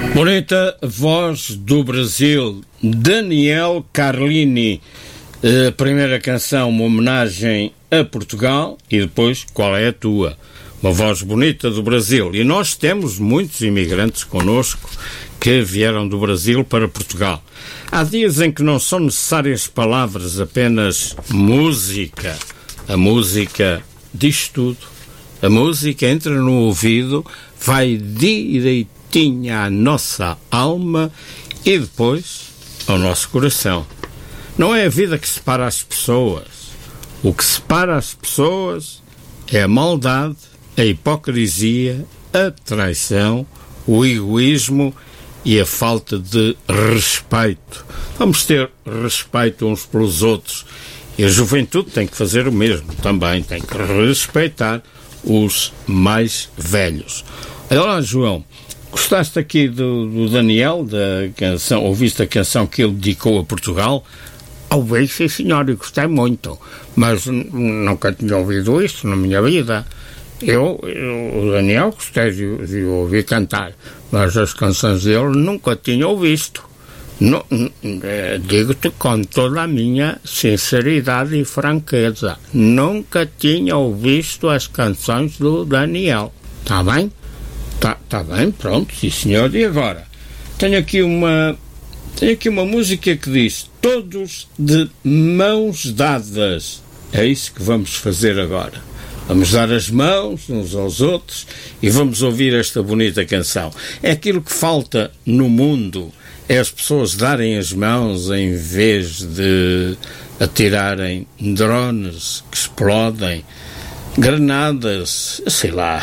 Bonita voz do Brasil, Daniel Carlini. A primeira canção, uma homenagem a Portugal, e depois, qual é a tua? Uma voz bonita do Brasil. E nós temos muitos imigrantes connosco que vieram do Brasil para Portugal. Há dias em que não são necessárias palavras, apenas música. A música diz tudo. A música entra no ouvido, vai direitinho à nossa alma e depois ao nosso coração. Não é a vida que separa as pessoas. O que separa as pessoas é a maldade, a hipocrisia, a traição, o egoísmo e a falta de respeito. Vamos ter respeito uns pelos outros. E a juventude tem que fazer o mesmo também, tem que respeitar os mais velhos. Olha lá, João, gostaste aqui do Daniel, da canção, ouviste a canção que ele dedicou a Portugal? Ouvi, sim senhor, e gostei muito, mas nunca tinha ouvido isto na minha vida. O Daniel, gostei de ouvir cantar, mas as canções dele nunca tinha ouvido. Digo-te com toda a minha sinceridade e franqueza, nunca tinha ouvido as canções do Daniel. Está bem? Tá bem, pronto, sim senhor. E agora? Tenho aqui uma música que diz: todos de mãos dadas. É isso que vamos fazer agora. Vamos dar as mãos uns aos outros e vamos ouvir esta bonita canção. É aquilo que falta no mundo, é as pessoas darem as mãos em vez de atirarem drones que explodem, granadas, sei lá,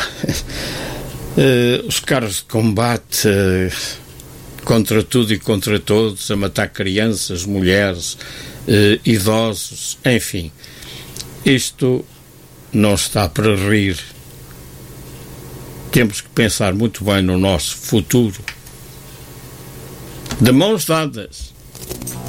os carros de combate contra tudo e contra todos, a matar crianças, mulheres, idosos, enfim. Isto não está para rir. Temos que pensar muito bem no nosso futuro. De mãos dadas.